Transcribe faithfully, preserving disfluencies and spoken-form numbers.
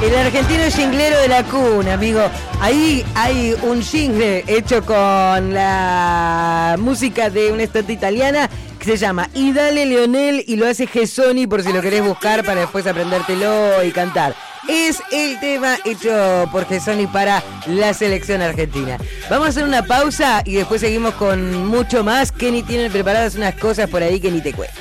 El argentino jinglero de la cuna, amigo. Ahí hay un jingle hecho con la música de una estatua italiana que se llama Y Dale Leonel, y lo hace Gesoni por si lo querés buscar para después aprendértelo y cantar. Es el tema hecho por Gesoni para la selección argentina. Vamos a hacer una pausa y después seguimos con mucho más. Kenny tiene preparadas unas cosas por ahí que ni te cuento.